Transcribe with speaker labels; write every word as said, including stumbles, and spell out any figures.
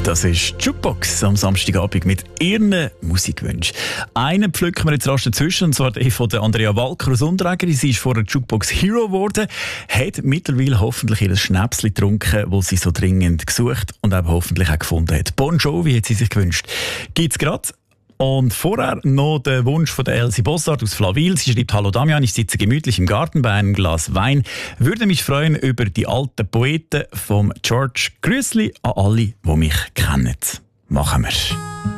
Speaker 1: Das ist Jukebox am Samstagabend mit ihren Musikwünschen. Einen pflücken wir jetzt rasch dazwischen, und zwar den von der Andrea Walker aus Unterregeri. Sie ist vorher Jukebox Hero geworden, hat mittlerweile hoffentlich ihr Schnäpschen getrunken, das sie so dringend gesucht und auch hoffentlich auch gefunden hat. Bon Jovi hat sie sich gewünscht. Gibt's gerade. Und vorher noch der Wunsch von der Elsie Bossart aus Flawil. Sie schreibt: Hallo Damian, ich sitze gemütlich im Garten bei einem Glas Wein. Würde mich freuen über die alten Poeten vom George. Grüßli an alle, die mich kennen. Machen wir.